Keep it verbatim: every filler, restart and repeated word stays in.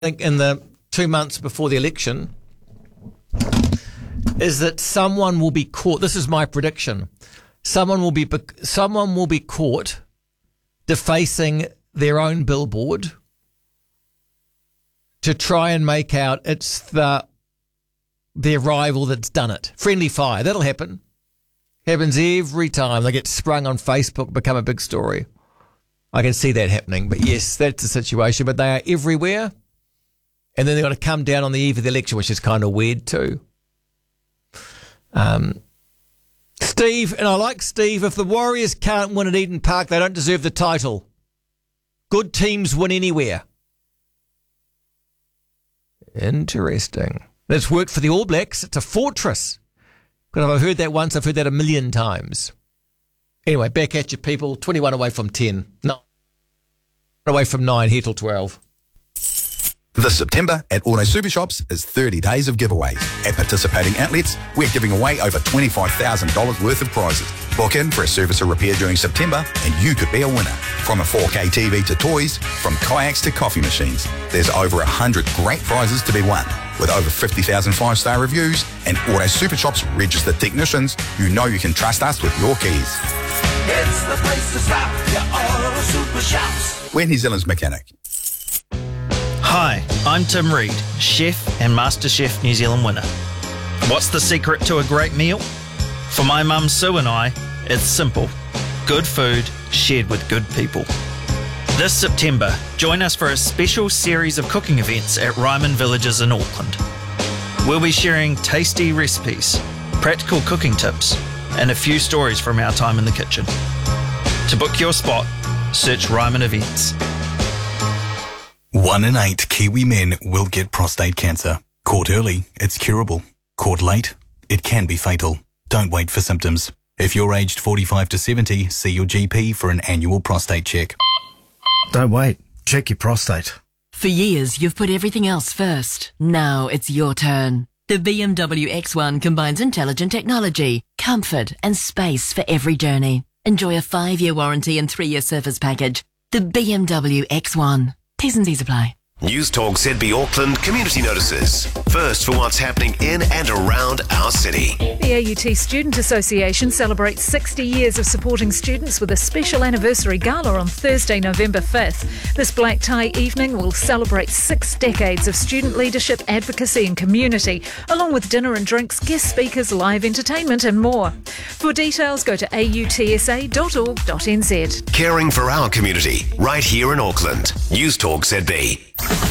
think in the two months before the election is that someone will be caught. This is my prediction. Someone will be someone will be caught defacing their own billboard to try and make out it's the their rival that's done it. Friendly fire. That'll happen. Happens every time. They get sprung on Facebook, become a big story. I can see that happening. But yes, that's the situation. But they are everywhere. And then they're going to come down on the eve of the election, which is kind of weird too. Um, Steve, and I like Steve, if the Warriors can't win at Eden Park, they don't deserve the title. Good teams win anywhere. Interesting. It's worked for the All Blacks. It's a fortress. Because I've heard that once, I've heard that a million times. Anyway, back at you, people. twenty-one away from ten. No. Away from nine, here till twelve. This September at Auto Super Shops is thirty days of giveaways. At participating outlets, we're giving away over twenty-five thousand dollars worth of prizes. Book in for a service or repair during September and you could be a winner. From a four K T V to toys, from kayaks to coffee machines, there's over one hundred great prizes to be won. With over fifty thousand five-star reviews and Auto Super Shops registered technicians, you know you can trust us with your keys. It's the place to stop, your Auto Super Shops. We're New Zealand's mechanic. Hi, I'm Tim Reid, chef and MasterChef New Zealand winner. What's the secret to a great meal? For my mum Sue and I, it's simple. Good food shared with good people. This September, join us for a special series of cooking events at Ryman Villages in Auckland. We'll be sharing tasty recipes, practical cooking tips, and a few stories from our time in the kitchen. To book your spot, search Ryman Events. One in eight Kiwi men will get prostate cancer. Caught early, it's curable. Caught late, it can be fatal. Don't wait for symptoms. If you're aged forty-five to seventy, see your G P for an annual prostate check. Don't wait. Check your prostate. For years, you've put everything else first. Now it's your turn. The B M W X one combines intelligent technology, comfort and space for every journey. Enjoy a five-year warranty and three-year service package. The B M W X one. T's and C's apply. News Talk Z B Auckland community notices. First for what's happening in and around our city. The A U T Student Association celebrates sixty years of supporting students with a special anniversary gala on Thursday, November fifth. This black tie evening will celebrate six decades of student leadership, advocacy and community, along with dinner and drinks, guest speakers, live entertainment and more. For details, go to a u t s a dot org dot n z. Caring for our community, right here in Auckland. News Talk Z B.